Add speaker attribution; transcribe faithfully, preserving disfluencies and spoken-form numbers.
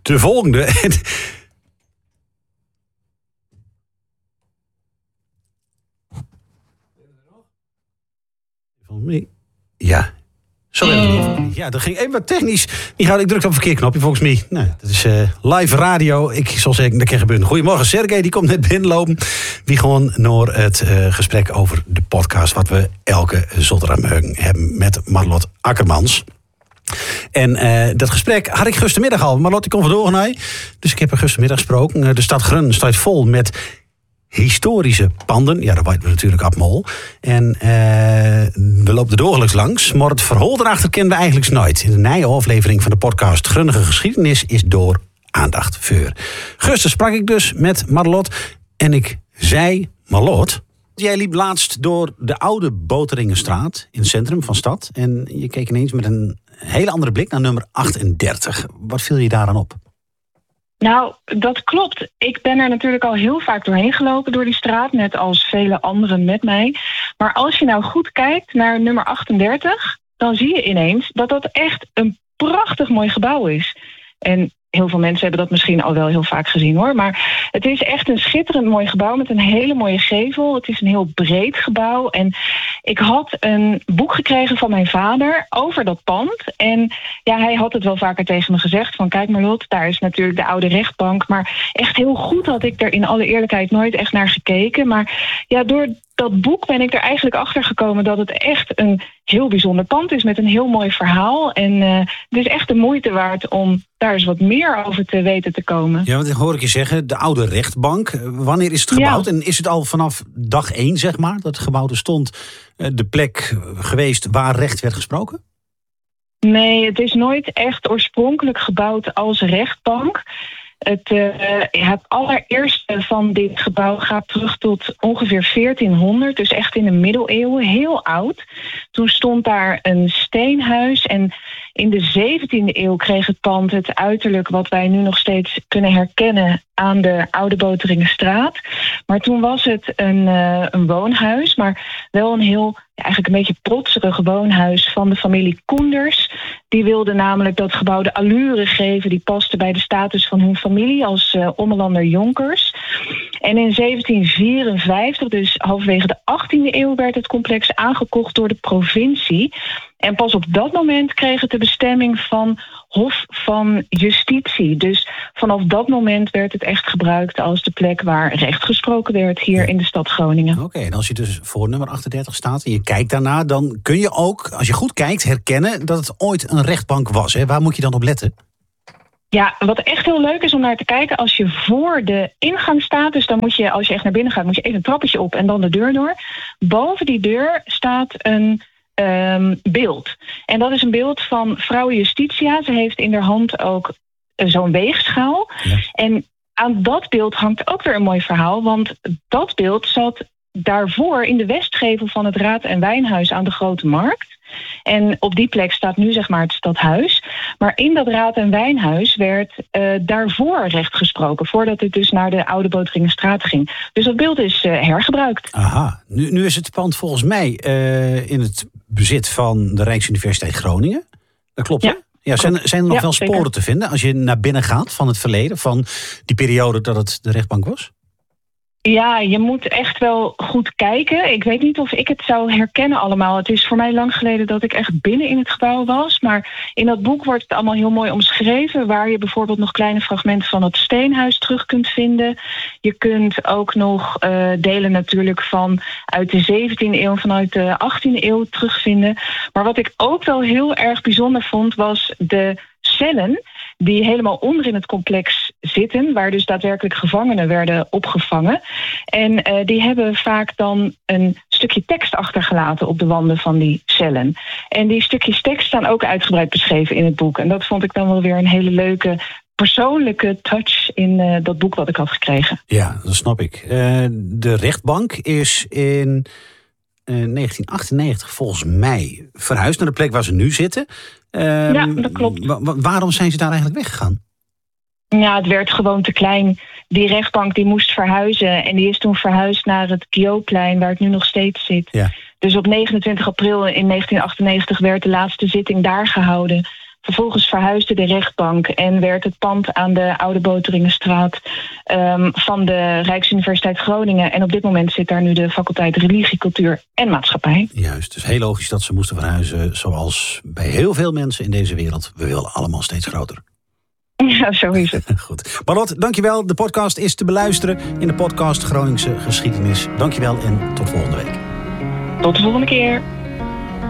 Speaker 1: de volgende. Ja. Zo even. Ja, dat ging even wat technisch. Die gaat, ik druk op een verkeerd knopje volgens mij. Nou, dat is uh, live radio. Ik zal zeggen, dat kan gebeuren. Goedemorgen, Sergej, die komt net binnenlopen. Die gewoon naar het uh, gesprek over de podcast... wat we elke zondagmorgen hebben met Marlot Akkermans. En uh, dat gesprek had ik gistermiddag al. Marlot, die komt vandoor naar. Dus ik heb er gistermiddag gesproken. De stad Grun staat vol met... historische panden, ja, dat weten we natuurlijk op Mol. En uh, we lopen er dagelijks langs, maar het verhaal erachter kennen we eigenlijk nooit. In de nieuwe aflevering van de podcast Grunnige Geschiedenis is door aandacht voor. Gisteren sprak ik dus met Marlot en ik zei, Marlot, jij liep laatst door de oude Boteringenstraat in het centrum van de stad en je keek ineens met een hele andere blik naar nummer achtendertig. Wat viel je daaraan op?
Speaker 2: Nou, dat klopt. Ik ben er natuurlijk al heel vaak doorheen gelopen door die straat, net als vele anderen met mij. Maar als je nou goed kijkt naar nummer achtendertig, dan zie je ineens dat dat echt een prachtig mooi gebouw is. En heel veel mensen hebben dat misschien al wel heel vaak gezien hoor. Maar het is echt een schitterend mooi gebouw met een hele mooie gevel. Het is een heel breed gebouw. En ik had een boek gekregen van mijn vader over dat pand. En ja, hij had het wel vaker tegen me gezegd. Van kijk Marlot, daar is natuurlijk de oude rechtbank. Maar echt heel goed had ik er in alle eerlijkheid nooit echt naar gekeken. Maar ja, door dat boek ben ik er eigenlijk achter gekomen dat het echt een heel bijzonder pand is met een heel mooi verhaal. En uh, het is echt de moeite waard om daar eens wat meer over te weten te komen.
Speaker 1: Ja, want hoor ik je zeggen, de oude rechtbank. Wanneer is het gebouwd? Ja. En is het al vanaf dag één, zeg maar, dat het gebouw er stond, de plek geweest waar recht werd gesproken?
Speaker 2: Nee, het is nooit echt oorspronkelijk gebouwd als rechtbank. Het, uh, het allereerste van dit gebouw gaat terug tot ongeveer veertienhonderd, dus echt in de middeleeuwen, heel oud. Toen stond daar een steenhuis en in de zeventiende eeuw kreeg het pand het uiterlijk wat wij nu nog steeds kunnen herkennen aan de Oude Boteringenstraat. Maar toen was het een, uh, een woonhuis, maar wel een heel, ja, eigenlijk een beetje protserig woonhuis van de familie Koenders. Die wilde namelijk dat gebouw de allure geven die paste bij de status van hun familie als uh, Ommelander jonkers. En in zeventien vierenvijftig, dus halverwege de achttiende eeuw, werd het complex aangekocht door de provincie. En pas op dat moment kreeg het de bestemming van Hof van Justitie. Dus vanaf dat moment werd het echt gebruikt als de plek waar recht gesproken werd hier ja. in de stad Groningen.
Speaker 1: Oké, okay, en als je dus voor nummer achtendertig staat en je kijkt daarna, dan kun je ook, als je goed kijkt, herkennen dat het ooit een rechtbank was. Hè? Waar moet je dan op letten?
Speaker 2: Ja, wat echt heel leuk is om naar te kijken, als je voor de ingang staat, dus dan moet je, als je echt naar binnen gaat, moet je even een trappetje op en dan de deur door. Boven die deur staat een um, beeld. En dat is een beeld van vrouw Justitia. Ze heeft in haar hand ook uh, zo'n weegschaal. Ja. En aan dat beeld hangt ook weer een mooi verhaal, want dat beeld zat daarvoor in de westgevel van het Raad- en Wijnhuis aan de Grote Markt. En op die plek staat nu zeg maar het stadhuis. Maar in dat Raad- en Wijnhuis werd uh, daarvoor recht gesproken, voordat het dus naar de Oude Boteringenstraat ging. Dus dat beeld is uh, hergebruikt.
Speaker 1: Aha, nu, nu is het pand volgens mij uh, in het bezit van de Rijksuniversiteit Groningen. Dat klopt, ja. hè? Ja, zijn, zijn er nog ja, wel sporen zeker. te vinden als je naar binnen gaat van het verleden, van die periode dat het de rechtbank was?
Speaker 2: Ja, je moet echt wel goed kijken. Ik weet niet of ik het zou herkennen allemaal. Het is voor mij lang geleden dat ik echt binnen in het gebouw was. Maar in dat boek wordt het allemaal heel mooi omschreven, waar je bijvoorbeeld nog kleine fragmenten van het steenhuis terug kunt vinden. Je kunt ook nog uh, delen natuurlijk van uit de zeventiende eeuw en vanuit de achttiende eeuw terugvinden. Maar wat ik ook wel heel erg bijzonder vond, was de cellen die helemaal onder in het complex zitten, waar dus daadwerkelijk gevangenen werden opgevangen. En uh, die hebben vaak dan een stukje tekst achtergelaten op de wanden van die cellen. En die stukjes tekst staan ook uitgebreid beschreven in het boek. En dat vond ik dan wel weer een hele leuke persoonlijke touch in uh, dat boek wat ik had gekregen.
Speaker 1: Ja, dat snap ik. Uh, de rechtbank is in uh, negentien achtennegentig volgens mij verhuisd naar de plek waar ze nu zitten. Uh,
Speaker 2: ja, dat klopt.
Speaker 1: Wa- wa- waarom zijn ze daar eigenlijk weggegaan?
Speaker 2: Ja, het werd gewoon te klein. Die rechtbank die moest verhuizen. En die is toen verhuisd naar het Guillaumplein, waar het nu nog steeds zit.
Speaker 1: Ja.
Speaker 2: Dus op negenentwintig april in negentien achtennegentig werd de laatste zitting daar gehouden Vervolgens verhuisde de rechtbank en werd het pand aan de Oude Boteringenstraat um, van de Rijksuniversiteit Groningen. En op dit moment zit daar nu de faculteit Religie, Cultuur en Maatschappij.
Speaker 1: Juist, dus heel logisch dat ze moesten verhuizen, zoals bij heel veel mensen in deze wereld. We willen allemaal steeds groter.
Speaker 2: Ja, zo is het.
Speaker 1: Goed. Marlot, dankjewel. De podcast is te beluisteren in de podcast Groningse Geschiedenis. Dankjewel en tot volgende week.
Speaker 2: Tot de volgende keer.